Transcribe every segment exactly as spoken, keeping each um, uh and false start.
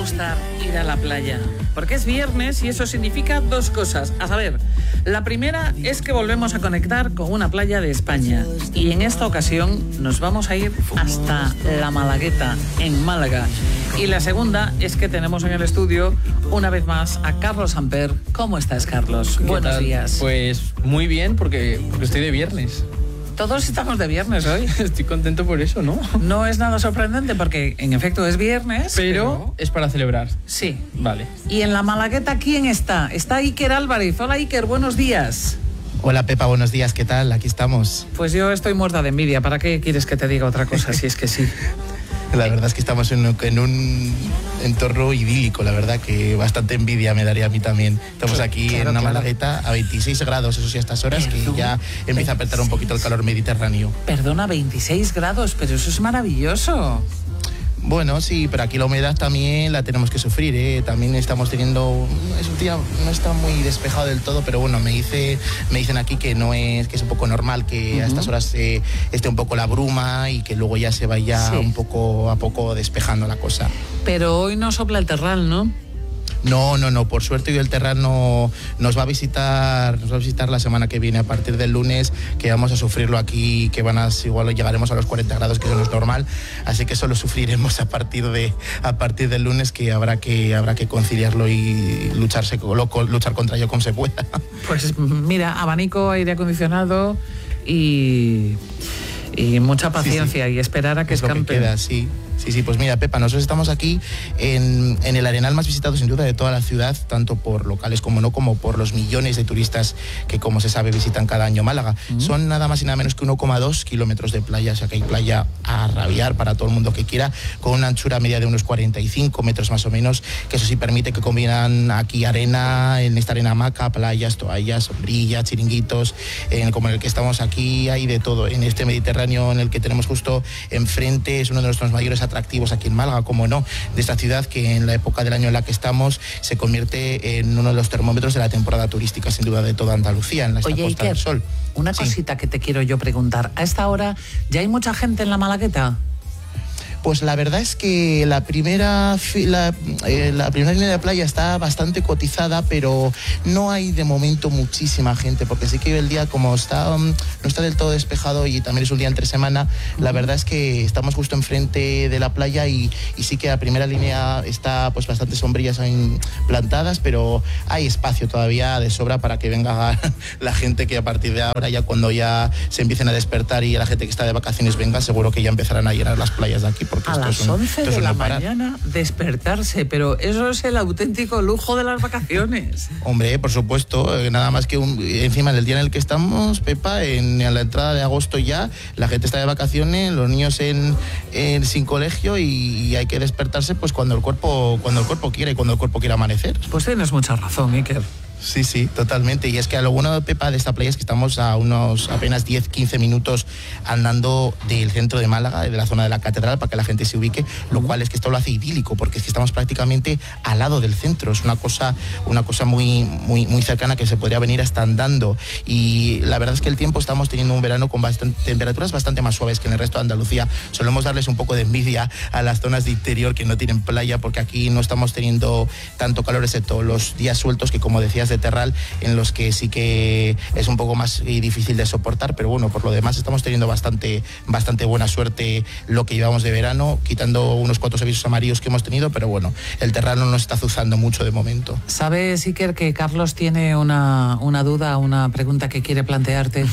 gustar ir a la playa, porque es viernes y eso significa dos cosas. A saber, la primera es que volvemos a conectar con una playa de España y en esta ocasión nos vamos a ir hasta La Malagueta, en Málaga. Y la segunda es que tenemos en el estudio una vez más a Carlos Samper. ¿Cómo estás, Carlos? Buenos tal? días. Pues muy bien, porque, porque estoy de viernes. Todos estamos de viernes hoy. Estoy contento por eso, ¿no? No es nada sorprendente porque en efecto es viernes. Pero, pero... es para celebrar. Sí. Vale. Y en La Malagueta, ¿quién está? Está Iker Álvarez. Hola, Iker, buenos días. Hola, Pepa, buenos días, ¿qué tal? Aquí estamos. Pues yo estoy muerta de envidia. ¿Para qué quieres que te diga otra cosa si es que sí? La verdad es que estamos en un, en un entorno idílico, la verdad que bastante envidia me daría a mí también. Estamos aquí claro, en una claro. Malagueta a veintiséis grados, eso sí, a estas horas, ¿Perdón? Que ya empieza a apretar un poquito el calor mediterráneo. Perdona, veintiséis grados, pero eso es maravilloso. Bueno, sí, pero aquí la humedad también la tenemos que sufrir, ¿eh? También estamos teniendo... Es un día, no está muy despejado del todo, pero bueno, me dice me dicen aquí que no es que es un poco normal que uh-huh. a estas horas eh, esté un poco la bruma y que luego ya se vaya sí. un poco a poco despejando la cosa. Pero hoy no sopla el terral, ¿no? No, no, no, por suerte hoy el Terrano nos va a visitar, nos va a visitar la semana que viene a partir del lunes, que vamos a sufrirlo aquí, que van a igual llegaremos a los cuarenta grados, que eso no es normal, así que eso lo sufriremos a partir de a partir del lunes, que habrá que habrá que conciliarlo y lucharse luchar contra ello como se pueda. Pues mira, abanico, aire acondicionado y y mucha paciencia sí, sí. y esperar a que es escampe. Lo que queda, sí. Sí, sí, pues mira, Pepa, nosotros estamos aquí en, en el arenal más visitado sin duda de toda la ciudad, tanto por locales como no, como por los millones de turistas que, como se sabe, visitan cada año Málaga. Mm. Son nada más y nada menos que uno coma dos kilómetros de playa, o sea que hay playa a rabiar para todo el mundo que quiera, con una anchura media de unos cuarenta y cinco metros más o menos, que eso sí permite que combinan aquí arena, en esta arena hamaca, playas, toallas, sombrillas, chiringuitos, en, como en el que estamos aquí, hay de todo. En este Mediterráneo en el que tenemos justo enfrente, es uno de nuestros mayores atractivos aquí en Málaga, como no, de esta ciudad que en la época del año en la que estamos se convierte en uno de los termómetros de la temporada turística, sin duda, de toda Andalucía, en la esta Oye, Costa Iker, del Sol. Una sí. cosita que te quiero yo preguntar. ¿A esta hora ya hay mucha gente en La Malagueta? Pues la verdad es que la primera, la, eh, la primera línea de playa está bastante cotizada, pero no hay de momento muchísima gente, porque sí que el día, como está um, no está del todo despejado y también es un día entre semana, uh-huh. la verdad es que estamos justo enfrente de la playa y, y sí que la primera línea está pues bastante sombrillas plantadas, pero hay espacio todavía de sobra para que venga la gente que a partir de ahora, ya cuando ya se empiecen a despertar y la gente que está de vacaciones venga, seguro que ya empezarán a llenar las playas de aquí. A las un, once de la mañana despertarse, pero eso es el auténtico lujo de las vacaciones. Hombre, por supuesto, eh, nada más que un, encima del día en el que estamos, Pepa, en, en la entrada de agosto ya, la gente está de vacaciones, los niños en, en sin colegio y, y hay que despertarse pues cuando el cuerpo cuando el cuerpo quiere, cuando el cuerpo quiere amanecer. Pues tienes mucha razón, Iker. Sí, sí, totalmente. Y es que a lo bueno, Pepa, de esta playa es que estamos a unos apenas diez, quince minutos andando del centro de Málaga, de la zona de la catedral, para que la gente se ubique, lo cual es que esto lo hace idílico, porque es que estamos prácticamente al lado del centro. Es una cosa, una cosa muy, muy, muy cercana que se podría venir hasta andando. Y la verdad es que el tiempo, estamos teniendo un verano con bastante, temperaturas bastante más suaves que en el resto de Andalucía. Solemos darles un poco de envidia a las zonas de interior que no tienen playa, porque aquí no estamos teniendo tanto calor, excepto los días sueltos que, como decías, de terral, en los que sí que es un poco más difícil de soportar, pero bueno, por lo demás estamos teniendo bastante, bastante buena suerte lo que llevamos de verano, quitando unos cuantos avisos amarillos que hemos tenido, pero bueno, el terral no nos está azuzando mucho de momento. ¿Sabes, Iker, que Carlos tiene una, una duda, una pregunta que quiere plantearte?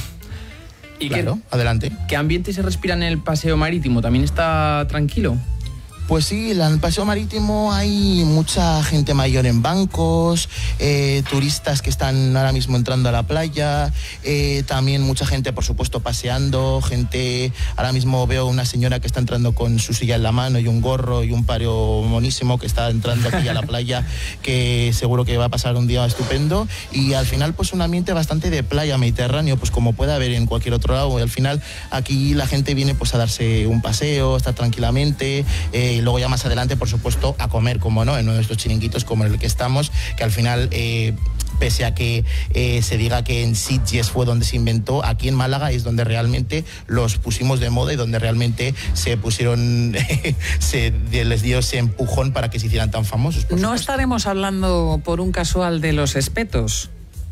¿Y claro, qué, adelante. ¿Qué ambiente se respira en el paseo marítimo? ¿También está tranquilo? Pues sí, en el paseo marítimo hay mucha gente mayor en bancos, eh, turistas que están ahora mismo entrando a la playa, eh, también mucha gente, por supuesto, paseando, gente, ahora mismo veo una señora que está entrando con su silla en la mano y un gorro y un pario monísimo que está entrando aquí a la playa, que seguro que va a pasar un día estupendo, y al final pues un ambiente bastante de playa mediterráneo, pues como puede haber en cualquier otro lado, y al final aquí la gente viene pues a darse un paseo, a estar tranquilamente, eh, y luego ya más adelante, por supuesto, a comer, como no, en uno de estos chiringuitos como el que estamos, que al final eh, pese a que eh, se diga que en Sitges fue donde se inventó, aquí en Málaga es donde realmente los pusimos de moda y donde realmente se pusieron, se les dio ese empujón para que se hicieran tan famosos. No supuesto. Estaremos hablando por un casual de los espetos.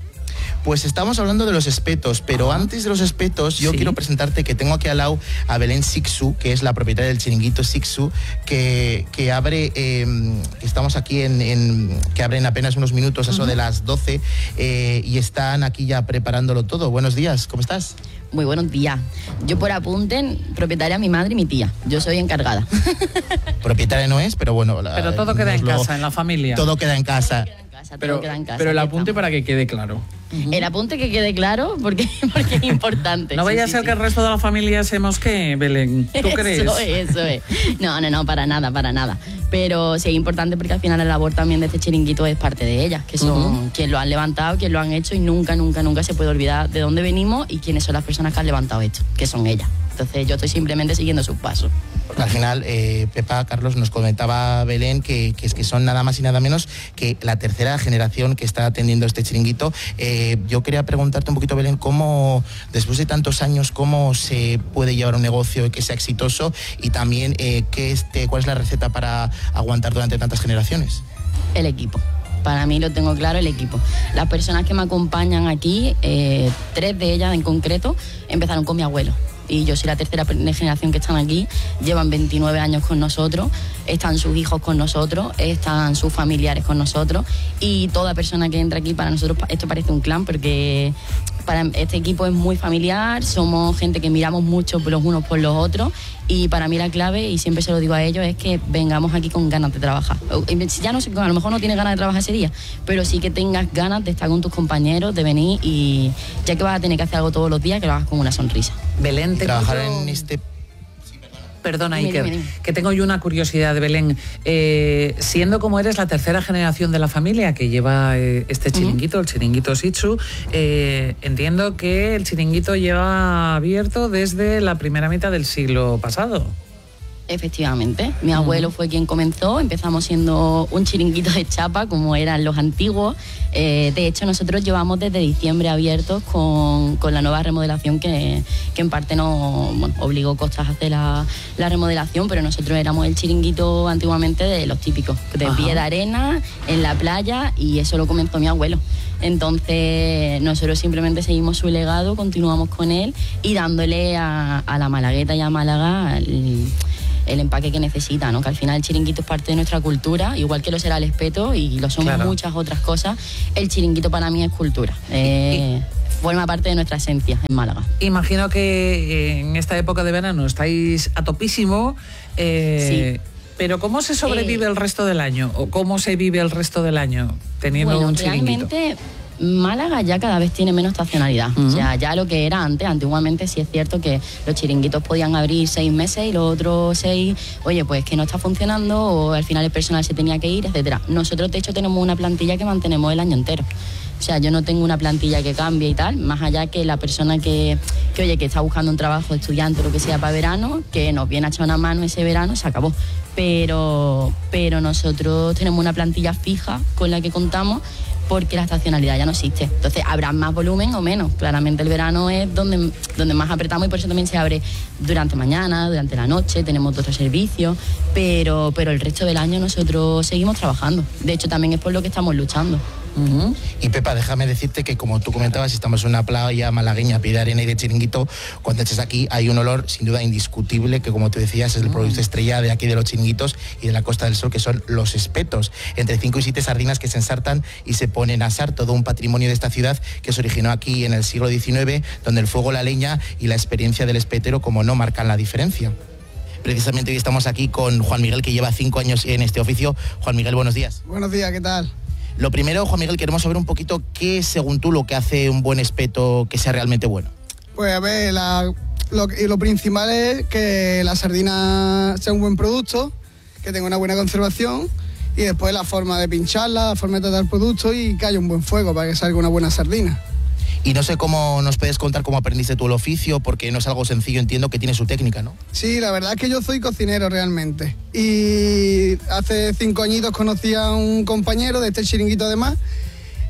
Pues estamos hablando de los espetos, pero antes de los espetos yo ¿Sí? quiero presentarte que tengo aquí al lado a Belén Sixu, que es la propietaria del chiringuito Sixu, que, que abre, eh, estamos aquí en, en, que abre en apenas unos minutos, eso uh-huh. de las doce, eh, y están aquí ya preparándolo todo. Buenos días, ¿cómo estás? Muy buenos días. Yo por apunte, propietaria mi madre y mi tía. Yo soy encargada. Propietaria no es, pero bueno. La, pero todo queda en lo, casa, en la familia. Todo queda en casa. Pero, pero el apunte para que quede claro. Uh-huh. El apunte que quede claro porque, porque es importante. No vaya sí, a ser sí, que sí. el resto de la familia se mosquee, Belén. ¿Tú eso crees? Eso es, eso es. No, no, no, para nada, para nada. Pero sí es importante porque al final la labor también de este chiringuito es parte de ellas, que son uh-huh. quienes lo han levantado, quienes lo han hecho y nunca, nunca, nunca se puede olvidar de dónde venimos y quiénes son las personas que han levantado esto, que son ellas. Entonces yo estoy simplemente siguiendo sus pasos. Porque al final, eh, Pepa, Carlos, nos comentaba Belén que, que es que son nada más y nada menos que la tercera generación que está atendiendo este chiringuito. Eh, yo quería preguntarte un poquito, Belén, cómo, después de tantos años, cómo se puede llevar un negocio que sea exitoso y también eh, qué este, cuál es la receta para aguantar durante tantas generaciones. El equipo. Para mí lo tengo claro, el equipo. Las personas que me acompañan aquí, eh, tres de ellas en concreto, empezaron con mi abuelo. Y yo soy la tercera generación que están aquí, llevan veintinueve años con nosotros, están sus hijos con nosotros, están sus familiares con nosotros y toda persona que entra aquí, para nosotros esto parece un clan porque para este equipo es muy familiar, somos gente que miramos mucho los unos por los otros y para mí la clave, y siempre se lo digo a ellos, es que vengamos aquí con ganas de trabajar. Ya no sé, a lo mejor no tienes ganas de trabajar ese día, pero sí que tengas ganas de estar con tus compañeros, de venir y ya que vas a tener que hacer algo todos los días, que lo hagas con una sonrisa. Belén, te trabajar yo... en este... Perdona, Iker, que tengo yo una curiosidad de Belén. Eh, siendo como eres la tercera generación de la familia que lleva eh, este chiringuito, uh-huh. el chiringuito Sixu, eh, entiendo que el chiringuito lleva abierto desde la primera mitad del siglo pasado. Efectivamente, mi abuelo uh-huh. fue quien comenzó, empezamos siendo un chiringuito de chapa como eran los antiguos, eh, de hecho nosotros llevamos desde diciembre abiertos con, con la nueva remodelación que, que en parte nos bueno, obligó Costas a hacer la, la remodelación, pero nosotros éramos el chiringuito antiguamente de los típicos, de uh-huh. pie de arena, en la playa, y eso lo comenzó mi abuelo. Entonces nosotros simplemente seguimos su legado, continuamos con él y dándole a, a la Malagueta y a Málaga el, el empaque que necesita, ¿no? Que al final el chiringuito es parte de nuestra cultura, igual que lo será el espeto y lo son claro. muchas otras cosas. El chiringuito para mí es cultura. Eh, forma parte de nuestra esencia en Málaga. Imagino que en esta época de verano estáis a topísimo. Eh, sí. Pero ¿cómo se sobrevive eh, el resto del año? ¿O cómo se vive el resto del año teniendo bueno, un chiringuito? Realmente Málaga ya cada vez tiene menos estacionalidad. Uh-huh. O sea, ya lo que era antes, antiguamente sí es cierto que los chiringuitos podían abrir seis meses y los otros seis, oye, pues que no está funcionando o al final el personal se tenía que ir, etcétera. Nosotros, de hecho, tenemos una plantilla que mantenemos el año entero. O sea, yo no tengo una plantilla que cambie y tal, más allá que la persona que, que oye, que está buscando un trabajo, estudiante o lo que sea para verano, que nos viene a echar una mano ese verano, se acabó. Pero, pero nosotros tenemos una plantilla fija con la que contamos porque la estacionalidad ya no existe. Entonces, habrá más volumen o menos. Claramente el verano es donde, donde más apretamos y por eso también se abre durante mañana, durante la noche, tenemos otros servicios, pero, pero el resto del año nosotros seguimos trabajando. De hecho, también es por lo que estamos luchando. Uh-huh. Y Pepa, déjame decirte que como tú comentabas, estamos en una playa malagueña, pie de arena y de chiringuito. Cuando eches aquí hay un olor sin duda indiscutible que, como tú decías, es el producto estrella de aquí de los chiringuitos y de la Costa del Sol, que son los espetos, entre cinco y siete sardinas que se ensartan y se ponen a asar, todo un patrimonio de esta ciudad que se originó aquí en el siglo diecinueve, donde el fuego, la leña y la experiencia del espetero, como no, marcan la diferencia. Precisamente hoy estamos aquí con Juan Miguel, que lleva cinco años en este oficio. Juan Miguel, buenos días. Buenos días, ¿qué tal? Lo primero, Juan Miguel, queremos saber un poquito qué es, según tú, lo que hace un buen espeto que sea realmente bueno. Pues a ver, la, lo, lo principal es que la sardina sea un buen producto, que tenga una buena conservación y después la forma de pincharla, la forma de tratar el producto y que haya un buen fuego para que salga una buena sardina. Y no sé cómo nos puedes contar cómo aprendiste tú el oficio, porque no es algo sencillo, entiendo que tiene su técnica, ¿no? Sí, la verdad es que yo soy cocinero realmente. Y hace cinco añitos conocí a un compañero de este chiringuito además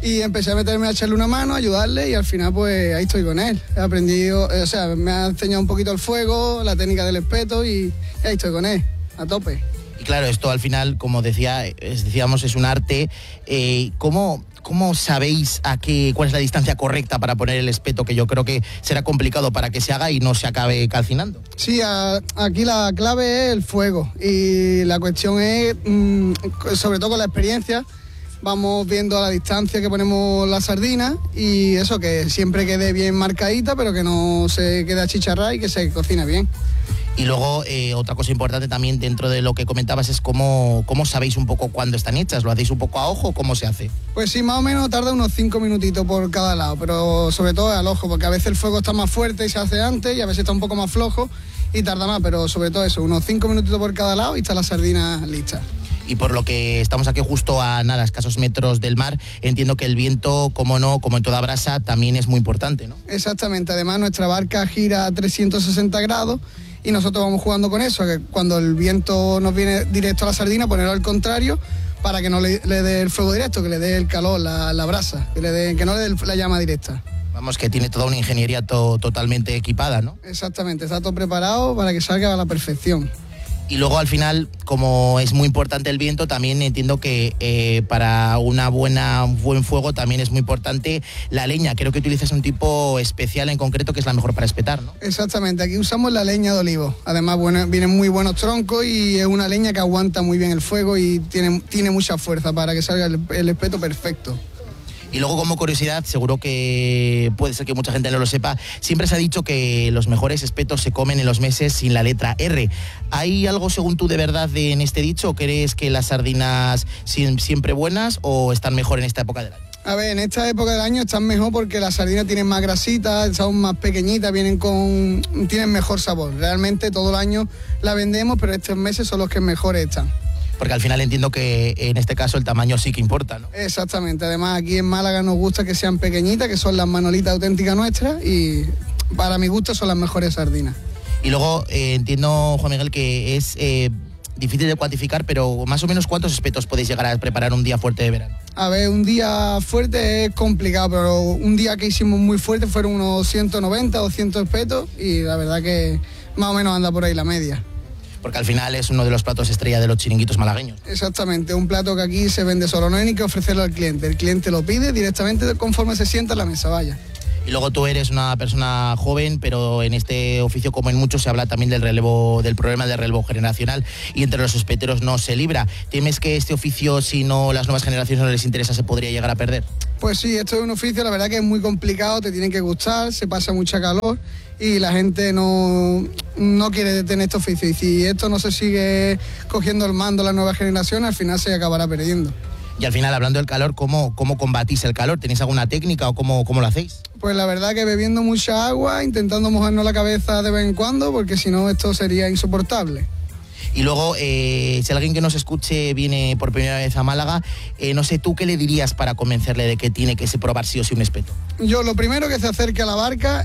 Y empecé a meterme a echarle una mano, a ayudarle y al final pues ahí estoy con él. He aprendido, o sea, me ha enseñado un poquito el fuego, la técnica del espeto y ahí estoy con él, a tope. Y claro, esto al final, como decía, es, decíamos, es un arte. Eh, ¿cómo, ¿Cómo sabéis a qué, cuál es la distancia correcta para poner el espeto? Que yo creo que será complicado para que se haga y no se acabe calcinando. Sí, a, aquí la clave es el fuego y la cuestión es, mmm, sobre todo con la experiencia, vamos viendo a la distancia que ponemos la sardina y eso, que siempre quede bien marcadita, pero que no se quede achicharrada y que se cocine bien. Y luego, eh, otra cosa importante también dentro de lo que comentabas es cómo, cómo sabéis un poco cuándo están hechas. ¿Lo hacéis un poco a ojo o cómo se hace? Pues sí, más o menos tarda unos cinco minutitos por cada lado, pero sobre todo al ojo, porque a veces el fuego está más fuerte y se hace antes y a veces está un poco más flojo y tarda más, pero sobre todo eso, unos cinco minutitos por cada lado y está la sardina lista. Y por lo que estamos aquí justo a nada, escasos metros del mar, entiendo que el viento, como no, como en toda brasa, también es muy importante, ¿no? Exactamente, además nuestra barca gira a trescientos sesenta grados y nosotros vamos jugando con eso, que cuando el viento nos viene directo a la sardina, ponerlo al contrario para que no le, le dé el fuego directo, que le dé el calor, la, la brasa, que, le dé, que no le dé la llama directa. Vamos, que tiene toda una ingeniería to, totalmente equipada, ¿no? Exactamente, está todo preparado para que salga a la perfección. Y luego al final, como es muy importante el viento, también entiendo que eh, para una buena, un buen fuego también es muy importante la leña. Creo que utilizas un tipo especial en concreto que es la mejor para espetar, ¿no? Exactamente, aquí usamos la leña de olivo. Además, bueno, vienen muy buenos troncos y es una leña que aguanta muy bien el fuego y tiene, tiene mucha fuerza para que salga el, el espeto perfecto. Y luego, como curiosidad, seguro que puede ser que mucha gente no lo sepa, siempre se ha dicho que los mejores espetos se comen en los meses sin la letra R. ¿Hay algo, según tú, de verdad de, en este dicho? ¿O crees que las sardinas son siempre buenas o están mejor en esta época del año? A ver, en esta época del año están mejor porque las sardinas tienen más grasita, son más pequeñitas, vienen con, tienen mejor sabor. Realmente todo el año la vendemos, pero estos meses son los que mejor están. Porque al final entiendo que en este caso el tamaño sí que importa, ¿no? Exactamente, además aquí en Málaga nos gusta que sean pequeñitas, que son las manolitas auténticas nuestras y para mi gusto son las mejores sardinas. Y luego eh, entiendo, Juan Miguel, que es eh, difícil de cuantificar, pero más o menos ¿cuántos espetos podéis llegar a preparar un día fuerte de verano? A ver, un día fuerte es complicado, pero un día que hicimos muy fuerte fueron unos ciento noventa, doscientos espetos y la verdad que más o menos anda por ahí la media. Porque al final es uno de los platos estrella de los chiringuitos malagueños. Exactamente, un plato que aquí se vende solo, no hay ni que ofrecerlo al cliente, el cliente lo pide directamente conforme se sienta en la mesa, vaya. Y luego tú eres una persona joven, pero en este oficio, como en muchos, se habla también del relevo, del problema del relevo generacional y entre los espeteros no se libra. ¿Temes que este oficio, si no las nuevas generaciones no les interesa, se podría llegar a perder? Pues sí, esto es un oficio, la verdad que es muy complicado, te tiene que gustar, se pasa mucha calor y la gente no, no quiere tener este oficio. Y si esto no se sigue cogiendo el mando la nueva generación, al final se acabará perdiendo. Y al final, hablando del calor, ¿cómo, cómo combatís el calor? ¿Tenéis alguna técnica o cómo, cómo lo hacéis? Pues la verdad que bebiendo mucha agua, intentando mojarnos la cabeza de vez en cuando, porque si no esto sería insoportable. Y luego, eh, si alguien que nos escuche viene por primera vez a Málaga, eh, no sé, ¿tú qué le dirías para convencerle de que tiene que se probar sí o sí un espeto? Yo lo primero que se acerque a la barca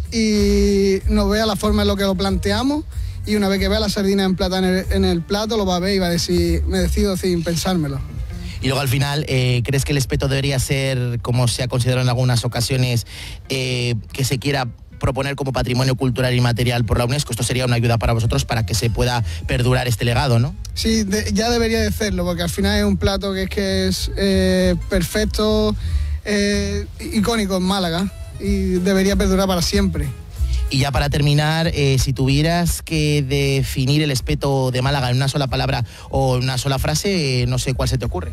y nos vea la forma en lo que lo planteamos y una vez que vea la sardina en, plata en, el, en el plato lo va a ver y va a decir, me decido sin pensármelo. Y luego al final, eh, ¿crees que el espeto debería ser, como se ha considerado en algunas ocasiones, eh, que se quiera proponer como patrimonio cultural y material por la UNESCO? Esto sería una ayuda para vosotros para que se pueda perdurar este legado, ¿no? Sí, de, ya debería de serlo, porque al final es un plato que es que es eh, perfecto, eh, icónico en Málaga y debería perdurar para siempre. Y ya para terminar, eh, si tuvieras que definir el espeto de Málaga en una sola palabra o en una sola frase, eh, no sé cuál se te ocurre.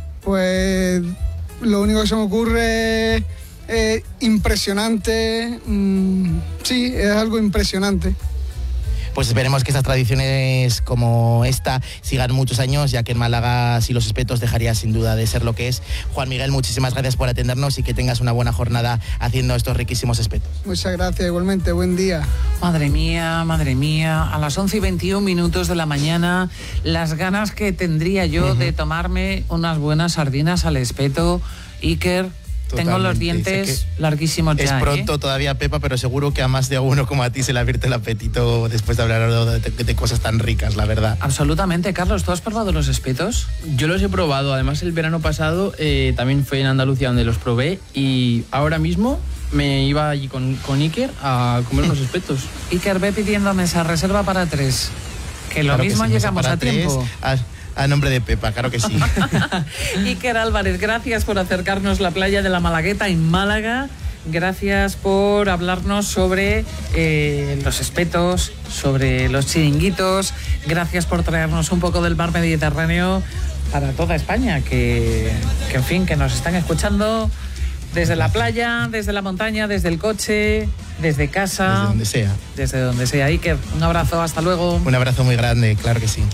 Pues lo único que se me ocurre es eh, impresionante, mm, sí, es algo impresionante. Pues esperemos que estas tradiciones como esta sigan muchos años, ya que en Málaga si los espetos dejaría sin duda de ser lo que es. Juan Miguel, muchísimas gracias por atendernos y que tengas una buena jornada haciendo estos riquísimos espetos. Muchas gracias, igualmente, buen día. Madre mía, madre mía, a las once y veintiún minutos de la mañana, las ganas que tendría yo uh-huh. de tomarme unas buenas sardinas al espeto, Iker. Tengo los Totalmente. dientes larguísimos Es ya. pronto ¿eh? todavía, Pepa, pero seguro que a más de uno como a ti se le advierte el apetito después de hablar de, de- de cosas tan ricas, la verdad. Absolutamente. Carlos, ¿tú has probado los espetos? Yo los he probado, además el verano pasado eh, también fue en Andalucía donde los probé y ahora mismo me iba allí con, con Iker a comer unos espetos. Iker, ve pidiendo mesa reserva para tres. Que lo Claro que mismo sí, mesa llegamos para a tres, tiempo. A, a nombre de Pepa, claro que sí. Iker Álvarez, gracias por acercarnos la playa de la Malagueta en Málaga. Gracias por hablarnos sobre eh, los espetos, sobre los chiringuitos. Gracias por traernos un poco del mar Mediterráneo para toda España, que, que en fin, que nos están escuchando desde la playa, desde la montaña, desde el coche, desde casa. Desde donde sea. Desde donde sea. Iker, un abrazo, hasta luego. Un abrazo muy grande, claro que sí.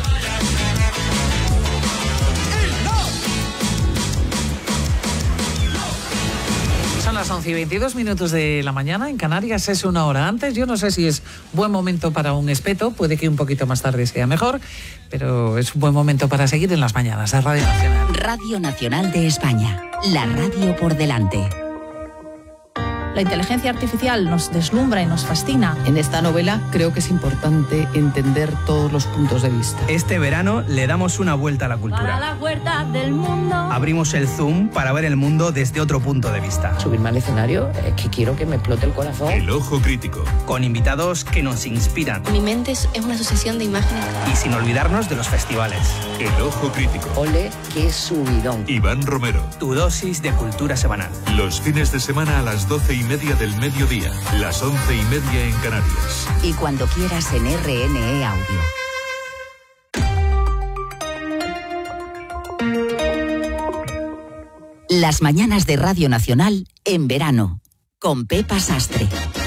Son las once y veintidós minutos de la mañana. En Canarias es una hora antes. Yo no sé si es buen momento para un espeto. Puede que un poquito más tarde sea mejor. Pero es un buen momento para seguir en las mañanas de Radio Nacional. Radio Nacional de España. La radio por delante. La inteligencia artificial nos deslumbra y nos fascina. En esta novela creo que es importante entender todos los puntos de vista. Este verano le damos una vuelta a la cultura. Para la vuelta del mundo. Abrimos el zoom para ver el mundo desde otro punto de vista. Subirme al escenario es que quiero que me explote el corazón. El ojo crítico. Con invitados que nos inspiran. Mi mente es una sucesión de imágenes. Y sin olvidarnos de los festivales. El ojo crítico. Ole, qué subidón. Iván Romero. Tu dosis de cultura semanal. Los fines de semana a las doce y media del mediodía. Las once y media en Canarias. Y cuando quieras en R N E Audio. Las mañanas de Radio Nacional en verano, con Pepa Sastre.